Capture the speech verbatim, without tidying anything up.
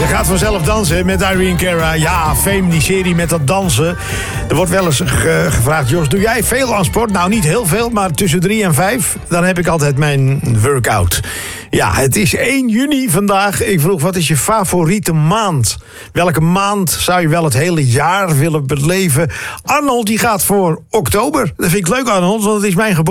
Je gaat vanzelf dansen met Irene Cara. Ja, Fame, die serie met dat dansen. Er wordt wel eens ge- gevraagd... Jos, doe jij veel aan sport? Nou, niet heel veel, maar tussen drie en vijf... dan heb ik altijd mijn workout. Ja, het is één juni vandaag. Ik vroeg, wat is je favoriete maand? Welke maand zou je wel het hele jaar willen beleven? Arnold, die gaat voor oktober. Dat vind ik leuk, Arnold, want het is mijn geboorte.